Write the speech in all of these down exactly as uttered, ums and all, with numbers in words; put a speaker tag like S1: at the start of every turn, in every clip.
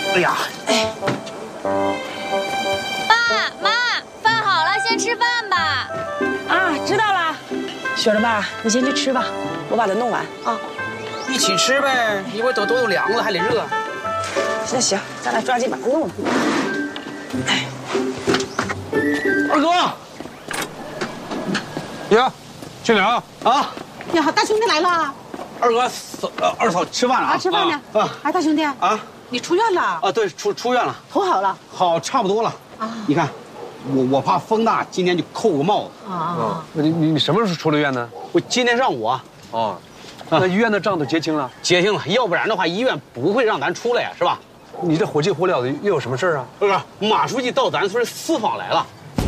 S1: 哎呀，哎，
S2: 爸妈，饭好了，先吃饭吧。
S1: 啊，知道了。雪儿吧，你先去吃吧，我把它弄完啊。
S3: 一起吃呗，一会儿都都都凉了，还得热。
S1: 那行，咱俩抓紧把它弄了。哎，
S3: 二哥，呀，去哪儿啊？啊，
S4: 呀，大兄弟来了。
S3: 二哥，嫂呃二嫂吃饭了啊？
S4: 啊，吃饭呢。啊，哎，大兄弟
S3: 啊，
S4: 你出院了？
S3: 啊，对，出出院了，
S4: 头好了。
S3: 好，差不多了。啊，你看，我我怕风大，今天就扣个帽子。
S4: 啊啊，
S5: 你你你什么时候出的院呢？
S3: 我今天上午啊。
S5: 哦，那医院的账都结清了？
S3: 结清了，要不然的话，医院不会让咱出来呀，是吧？
S5: 你这火急火燎的，又有什么事啊？
S3: 二哥，马书记到咱村私访来了。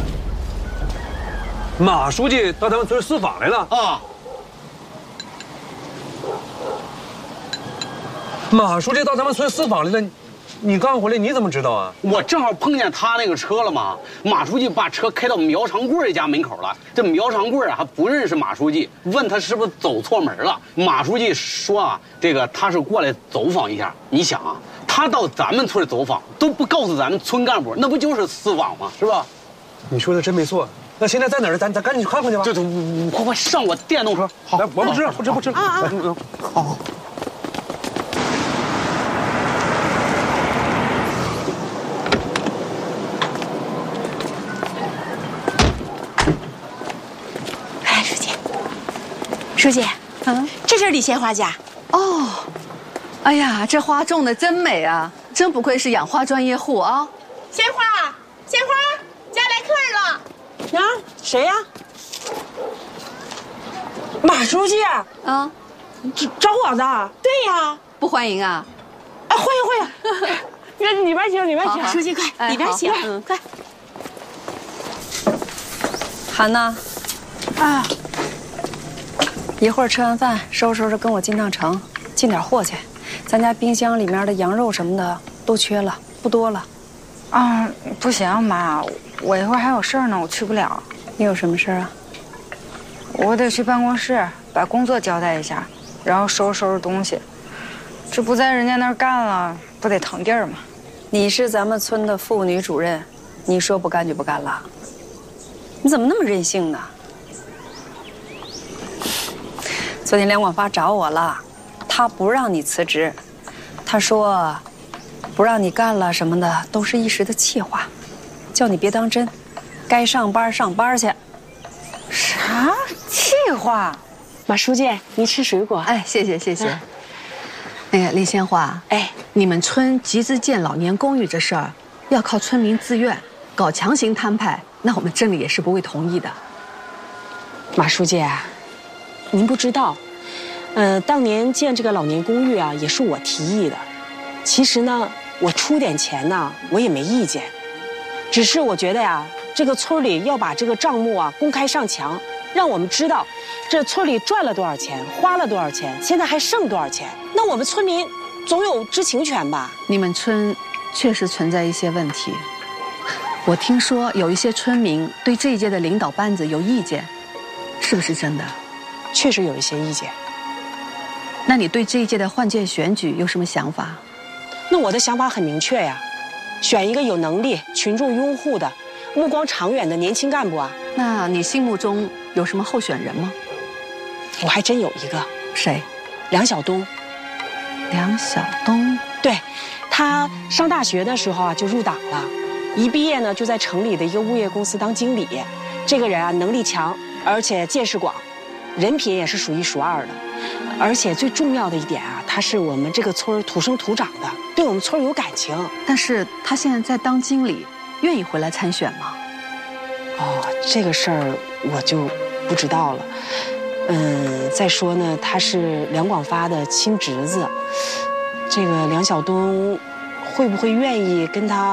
S5: 马书记到咱们村私访来了
S3: 啊！
S5: 马书记到咱们村私访来了，你刚回来，你怎么知道啊？
S3: 我正好碰见他那个车了嘛。马书记把车开到苗长贵家门口了，这苗长贵啊还不认识马书记，问他是不是走错门了。马书记说啊，这个他是过来走访一下。你想啊，他到咱们村走访都不告诉咱们村干部，那不就是私访吗？是吧？
S5: 你说的真没错。那现在在哪儿？咱咱赶紧去看看去吧。
S3: 就就快快上我电动车。好，
S5: 来，我不吃，不吃，不吃。
S4: 啊啊！
S3: 好。
S6: 哎，书记，书记，嗯，这是李鲜花家。
S7: 哦，哎呀，这花种的真美啊，真不愧是养花专业户啊。
S6: 鲜花，鲜花，家来客人了。
S1: 呀，谁呀？马书记啊！
S7: 啊，
S1: 找我的？
S6: 对呀，
S7: 不欢迎啊？
S1: 啊，欢迎欢迎！那里边请，里边请。
S6: 书记快，
S7: 哎
S6: 里边请，
S7: 嗯，
S6: 快。
S7: 韩娜，
S1: 啊，
S7: 一会儿吃完饭，收拾收拾跟我进趟城，进点货去。咱家冰箱里面的羊肉什么的都缺了，不多了。
S8: 啊，不行，妈，我一会儿还有事儿呢，我去不了。
S7: 你有什么事啊？
S8: 我得去办公室把工作交代一下，然后收拾收拾东西。这不在人家那儿干了，不得腾地儿吗？
S7: 你是咱们村的妇女主任，你说不干就不干了？你怎么那么任性呢？昨天梁广发找我了，他不让你辞职，他说不让你干了什么的都是一时的气话，叫你别当真，该上班上班去。
S8: 啥气话？
S1: 马书记，您吃水果。
S7: 哎，谢谢谢谢。嗯、那个李鲜花，
S6: 哎，
S7: 你们村集资建老年公寓这事儿，要靠村民自愿，搞强行摊派，那我们镇里也是不会同意的。
S1: 马书记啊，您不知道，呃，当年建这个老年公寓啊，也是我提议的。其实呢，我出点钱呢，我也没意见，只是我觉得呀。这个村里要把这个账目啊公开上墙，让我们知道这村里赚了多少钱，花了多少钱，现在还剩多少钱。那我们村民总有知情权吧？
S7: 你们村确实存在一些问题，我听说有一些村民对这一届的领导班子有意见，是不是真的？
S1: 确实有一些意见。
S7: 那你对这一届的换届选举有什么想法？
S1: 那我的想法很明确呀，选一个有能力、群众拥护的。目光长远的年轻干部啊，
S7: 那你心目中有什么候选人吗？
S1: 我还真有一个。
S7: 谁？
S1: 梁晓东。
S7: 梁晓东？
S1: 对，他上大学的时候啊就入党了，一毕业呢就在城里的一个物业公司当经理。这个人啊能力强，而且见识广，人品也是数一数二的。而且最重要的一点啊，他是我们这个村土生土长的，对我们村有感情。
S7: 但是他现在在当经理。愿意回来参选吗？
S1: 哦，这个事儿我就不知道了。嗯，再说呢，他是梁广发的亲侄子，这个梁晓东会不会愿意跟他